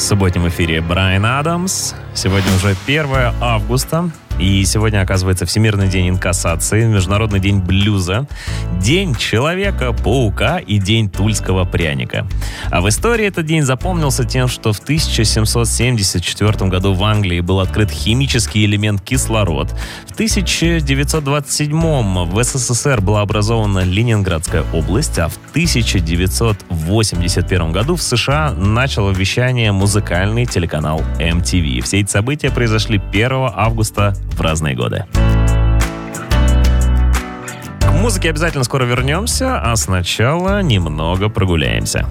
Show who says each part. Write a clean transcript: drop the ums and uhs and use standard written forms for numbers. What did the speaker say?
Speaker 1: субботнем эфире Брайан Адамс. Сегодня уже 1 августа. И сегодня, оказывается, Всемирный день инкассации, Международный день блюза, День Человека-паука и День Тульского пряника. А в истории этот день запомнился тем, что в 1774 году в Англии был открыт химический элемент кислород. В 1927 в СССР была образована Ленинградская область, а в 1981 году в США начал вещание музыкальный телеканал MTV. Все эти события произошли 1 августа в разные годы. К музыке обязательно скоро вернемся, а сначала немного прогуляемся.